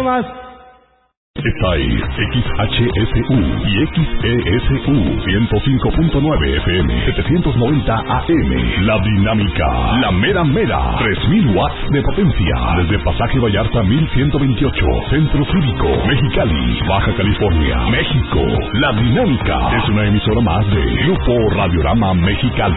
nomás. Esta es XHSU y XESU 105.9 FM 790 AM. La Dinámica, la mera mera, 3000 watts de potencia. Desde Pasaje Vallarta 1128, Centro Cívico, Mexicali, Baja California, México. La Dinámica es una emisora más de Grupo Radiorama Mexicali.